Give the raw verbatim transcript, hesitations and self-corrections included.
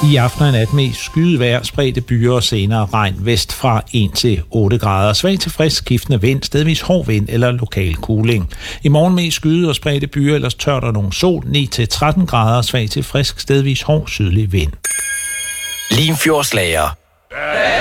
I aften og nat mest skydevejr, spredte byer og senere regn vest fra en til otte grader. Svag til frisk skiftende vind, stedvis hård vind eller lokal kuling. I morgen mest skyde og spredte byer, ellers tørt og nogen sol, ni til tretten grader, svag til frisk, stedvis hård sydlig vind. Limfjordslager.